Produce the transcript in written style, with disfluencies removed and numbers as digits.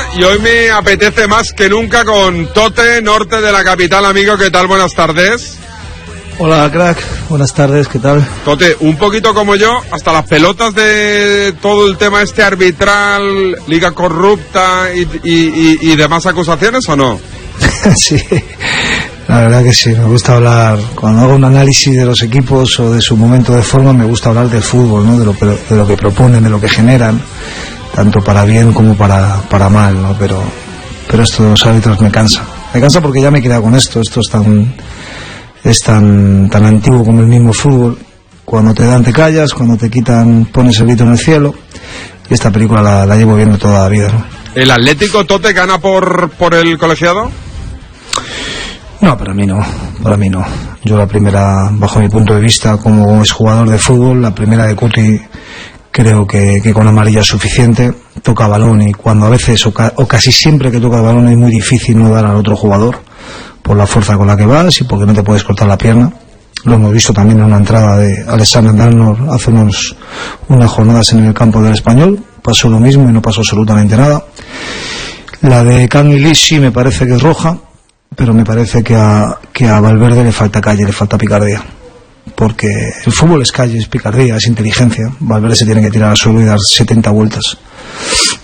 y hoy me apetece más que nunca con Tote, norte de la capital. Amigo, ¿qué tal? Buenas tardes. Hola, crack. Buenas tardes, ¿qué tal? Tote, un poquito como yo, hasta las pelotas de todo el tema arbitral, liga corrupta y demás acusaciones, ¿o no? Sí, la verdad que sí, me gusta hablar, cuando hago un análisis de los equipos o de su momento de forma, me gusta hablar del fútbol, ¿no? De lo que proponen, de lo que generan, tanto para bien como para mal, ¿no? Pero esto de los árbitros me cansa porque ya me he quedado con esto es tan antiguo como el mismo fútbol. Cuando te dan te callas, cuando te quitan pones el grito en el cielo, y esta película la llevo viendo toda la vida, ¿no? ¿El Atlético, Tote, gana por el colegiado? No, para mí no. Yo la primera, bajo mi punto de vista como exjugador de fútbol, la primera de Cuti, creo que con amarilla es suficiente. Toca balón, y cuando a veces o casi siempre que toca el balón es muy difícil no dar al otro jugador por la fuerza con la que vas y porque no te puedes cortar la pierna. Lo hemos visto también en una entrada de Alexander Arnold hace unas jornadas en el campo del Español. Pasó lo mismo y no pasó absolutamente nada. La de Kang Lee sí me parece que es roja, pero me parece que a Valverde le falta calle, le falta picardía. Porque el fútbol es calle, es picardía, es inteligencia. Valverde se tiene que tirar al suelo y dar 70 vueltas.